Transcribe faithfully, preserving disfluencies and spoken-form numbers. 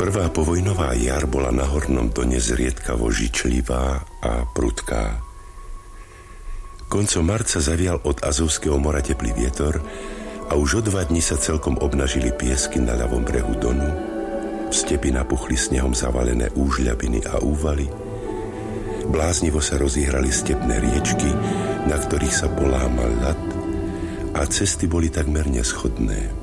Prvá povojnová jar bola na Hornom Done zriedkavo žičlivá a prudká. Koncom marca zavial od Azovského mora teplý vietor a už o dva dni sa celkom obnažili piesky na ľavom brehu Donu, v stepi napuchli snehom zavalené úžľabiny a úvaly, bláznivo sa rozíhrali stepné riečky, na ktorých sa polámal ľad a cesty boli takmer neschodné.